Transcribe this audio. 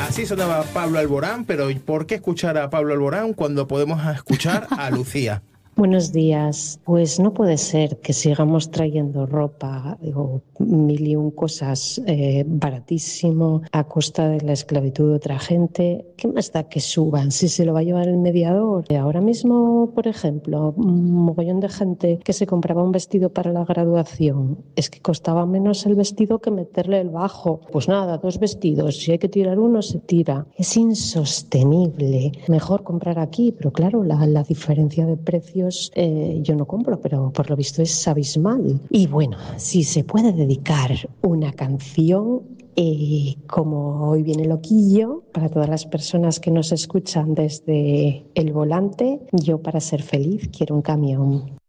Así sonaba Pablo Alborán, pero ¿por qué escuchar a Pablo Alborán cuando podemos escuchar a Lucía? Buenos días. Pues no puede ser que sigamos trayendo ropa o mil y un cosas baratísimo a costa de la esclavitud de otra gente. ¿Qué más da que suban si se lo va a llevar el mediador? Ahora mismo, por ejemplo, un mogollón de gente que se compraba un vestido para la graduación. Es que costaba menos el vestido que meterle el bajo. Pues nada, 2 vestidos. Si hay que tirar uno, se tira. Es insostenible. Mejor comprar aquí, pero claro, la diferencia de precios yo no compro, pero por lo visto es abismal. Y bueno, si se puede dedicar una canción, como hoy viene Loquillo, para todas las personas que nos escuchan desde el volante, yo para ser feliz quiero un camión.